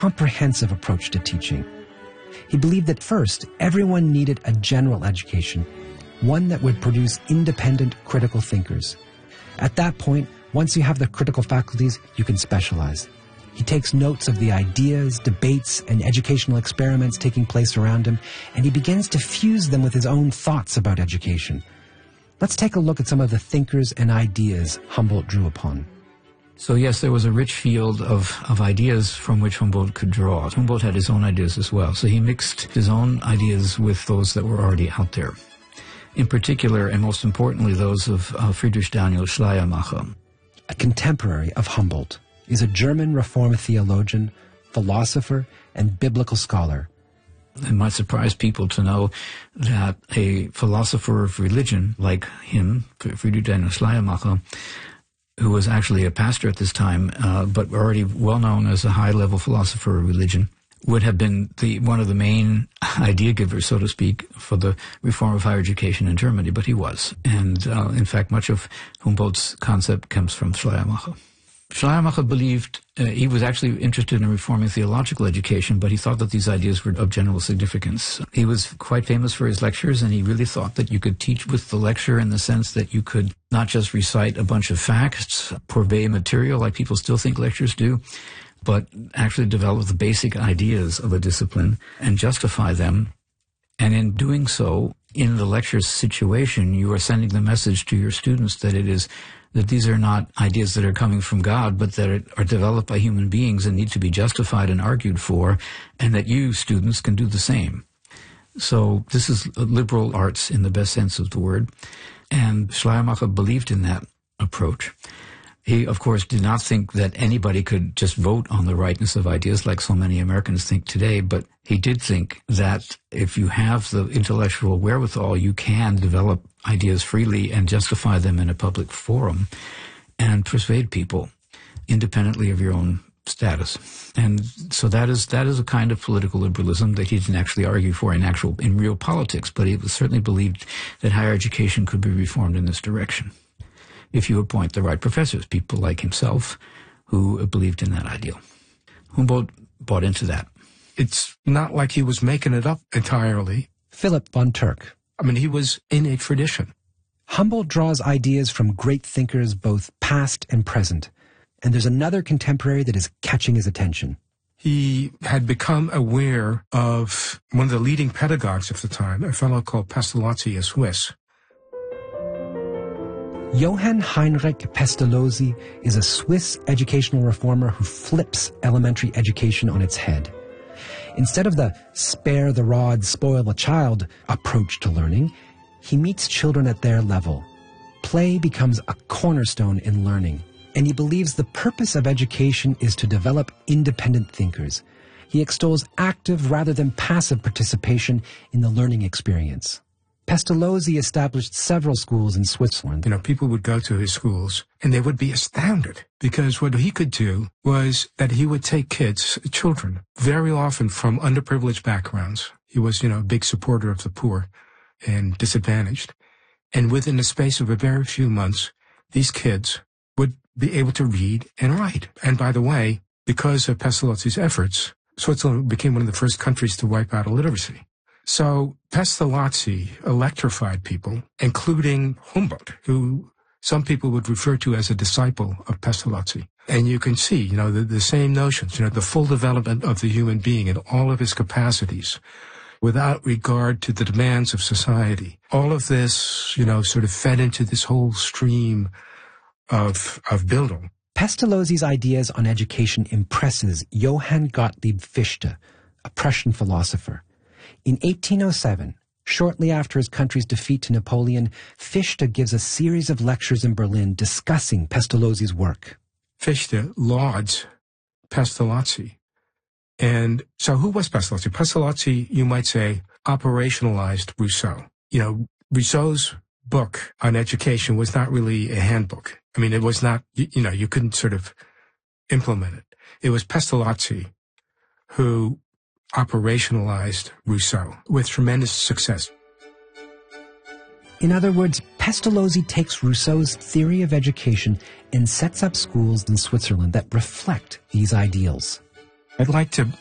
comprehensive approach to teaching. He believed that first, everyone needed a general education, one that would produce independent critical thinkers. At that point, once you have the critical faculties, you can specialize. He takes notes of the ideas, debates, and educational experiments taking place around him, and he begins to fuse them with his own thoughts about education. Let's take a look at some of the thinkers and ideas Humboldt drew upon. So yes, there was a rich field of ideas from which Humboldt could draw. Humboldt had his own ideas as well, so he mixed his own ideas with those that were already out there. In particular, and most importantly, those of Friedrich Daniel Schleiermacher. A contemporary of Humboldt, is a German Reform theologian, philosopher, and biblical scholar. It might surprise people to know that a philosopher of religion like him, Friedrich Daniel Schleiermacher, who was actually a pastor at this time, but already well known as a high-level philosopher of religion, would have been one of the main idea givers, so to speak, for the reform of higher education in Germany, but he was. And in fact, much of Humboldt's concept comes from Schleiermacher. Schleiermacher believed, he was actually interested in reforming theological education, but he thought that these ideas were of general significance. He was quite famous for his lectures, and he really thought that you could teach with the lecture in the sense that you could not just recite a bunch of facts, purvey material like people still think lectures do, but actually develop the basic ideas of a discipline and justify them. And in doing so, in the lecture situation, you are sending the message to your students that these are not ideas that are coming from God, but that are developed by human beings and need to be justified and argued for, and that you, students, can do the same. So this is liberal arts in the best sense of the word, and Schleiermacher believed in that approach. He, of course, did not think that anybody could just vote on the rightness of ideas like so many Americans think today, but he did think that if you have the intellectual wherewithal, you can develop ideas freely and justify them in a public forum and persuade people independently of your own status. And so that is a kind of political liberalism that he didn't actually argue for in real politics, but he certainly believed that higher education could be reformed in this direction if you appoint the right professors, people like himself who believed in that ideal. Humboldt bought into that. It's not like he was making it up entirely. Philip von Turk. I mean, he was in a tradition. Humboldt draws ideas from great thinkers both past and present, and there's another contemporary that is catching his attention. He had become aware of one of the leading pedagogues of the time, a fellow called Pestalozzi, a Swiss. Johann Heinrich Pestalozzi is a Swiss educational reformer who flips elementary education on its head. Instead of the spare the rod, spoil the child approach to learning, he meets children at their level. Play becomes a cornerstone in learning, and he believes the purpose of education is to develop independent thinkers. He extols active rather than passive participation in the learning experience. Pestalozzi established several schools in Switzerland. People would go to his schools and they would be astounded because what he could do was that he would take children, very often from underprivileged backgrounds. He was, a big supporter of the poor and disadvantaged. And within the space of a very few months, these kids would be able to read and write. And by the way, because of Pestalozzi's efforts, Switzerland became one of the first countries to wipe out illiteracy. So Pestalozzi electrified people, including Humboldt, who some people would refer to as a disciple of Pestalozzi. And you can see, the same notions, the full development of the human being in all of his capacities, without regard to the demands of society. All of this, sort of fed into this whole stream of Bildung. Pestalozzi's ideas on education impresses Johann Gottlieb Fichte, a Prussian philosopher. In 1807, shortly after his country's defeat to Napoleon, Fichte gives a series of lectures in Berlin discussing Pestalozzi's work. Fichte lauds Pestalozzi. And so who was Pestalozzi? Pestalozzi, you might say, operationalized Rousseau. Rousseau's book on education was not really a handbook. I mean, it was not, you couldn't sort of implement it. It was Pestalozzi who operationalized Rousseau with tremendous success. In other words, Pestalozzi takes Rousseau's theory of education and sets up schools in Switzerland that reflect these ideals. I'd like to